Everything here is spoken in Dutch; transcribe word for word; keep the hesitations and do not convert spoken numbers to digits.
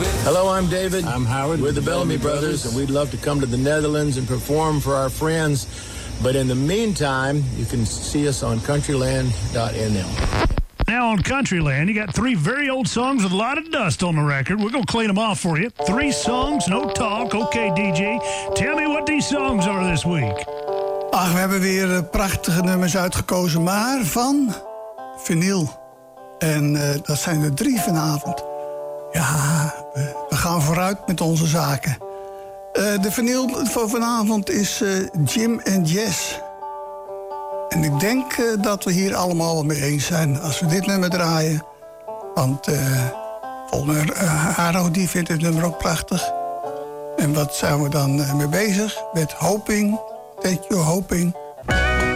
Hello, I'm David. I'm Howard. We're the Bellamy Brothers, and we'd love to come to the Netherlands and perform for our friends. But in the meantime, you can see us on countryland dot n l. Now on Countryland, you got three very old songs with a lot of dust on the record. We're going to clean them off for you. Three songs, no talk. Okay, D J, tell me what these songs are this week. Ach, we hebben weer uh, prachtige nummers uitgekozen, maar van vinyl. En uh, dat zijn er drie vanavond. Ja, we, we gaan vooruit met onze zaken. Uh, de vinyl van vanavond is uh, Jim and Jess. En ik denk uh, dat we hier allemaal wel mee eens zijn als we dit nummer draaien. Want uh, volgens mij, uh, Haro die vindt het nummer ook prachtig. En wat zijn we dan uh, mee bezig? Met Hoping, That You're Hoping.